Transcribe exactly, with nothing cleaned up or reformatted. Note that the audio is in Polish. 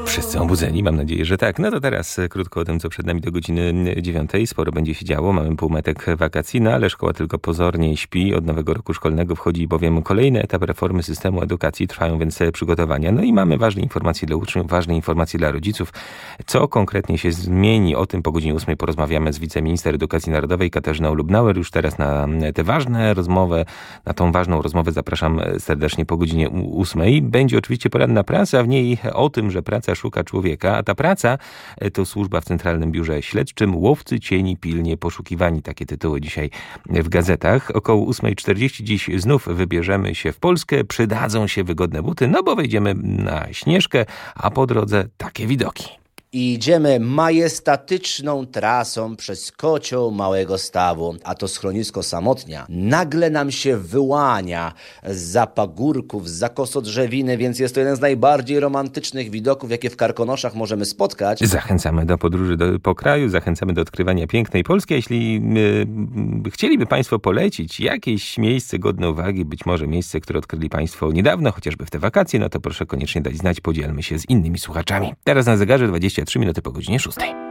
Wszyscy obudzeni? Mam nadzieję, że tak. No to teraz krótko o tym, co przed nami do godziny dziewiątej. Sporo będzie się działo. Mamy półmetek wakacji, no ale szkoła tylko pozornie śpi. Od nowego roku szkolnego wchodzi bowiem kolejny etap reformy systemu edukacji. Trwają więc przygotowania. No i mamy ważne informacje dla uczniów, ważne informacje dla rodziców. Co konkretnie się zmieni? O tym po godzinie ósmej porozmawiamy z wiceminister edukacji narodowej Katarzyną Lubnauer. Już teraz na tę ważną rozmowę, na tą ważną rozmowę zapraszam serdecznie po godzinie ósmej. Będzie oczywiście poranna praca, w niej o tym, że praca szuka człowieka, a ta praca to służba w Centralnym Biurze Śledczym. Łowcy cieni pilnie poszukiwani. Takie tytuły dzisiaj w gazetach. Około ósmej czterdzieści dziś znów wybierzemy się w Polskę. Przydadzą się wygodne buty, no bo wejdziemy na Śnieżkę, a po drodze takie widoki. I idziemy majestatyczną trasą przez kocioł Małego Stawu, a to schronisko Samotnia nagle nam się wyłania zza pagórków, zza kosodrzewiny, więc jest to jeden z najbardziej romantycznych widoków, jakie w Karkonoszach możemy spotkać. Zachęcamy do podróży do, po kraju, zachęcamy do odkrywania pięknej Polski. Jeśli y, chcieliby Państwo polecić jakieś miejsce godne uwagi, być może miejsce, które odkryli Państwo niedawno, chociażby w te wakacje, no to proszę koniecznie dać znać, podzielmy się z innymi słuchaczami. Teraz na zegarze dwadzieścia trzy minuty po godzinie szóstej.